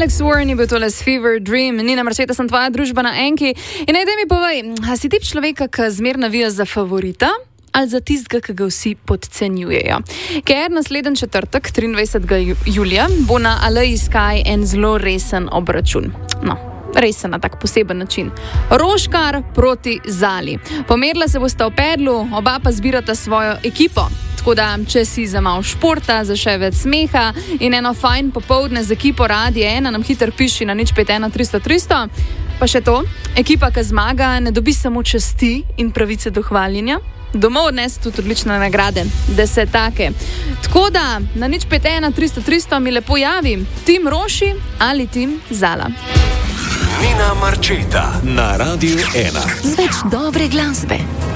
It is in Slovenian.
Alex Warren je bil tole s Fever Dream, Nina Marčeta, sem tvoja družba na Enki. In najde mi povej, a si tip človeka, ki zmer navija za favorita ali za tistega, ki ga vsi podcenjujejo? Ker naslednji četrtek, 23. julija, bo na Aleji Sky en zelo resen obračun. No, resen na tak poseben način. Roškar proti Zali. Pomerila se bosta v pedlu, oba pa zbirata svojo ekipo. Tako da, če si za malo športa, za še več smeha in eno fajn popoldne z ekipo Radija 1, nam hiter piši na 051 300 300. Pa še to, ekipa, ki zmaga, ne dobi samo časti in pravice do hvaljenja, domov odnese tudi odlične nagrade, desetake. Tako da, na 051 300 300 mi lepo javi, tim Roši ali tim Zala. Nina Marčeta na Radiju 1. Z več dobre glasbe.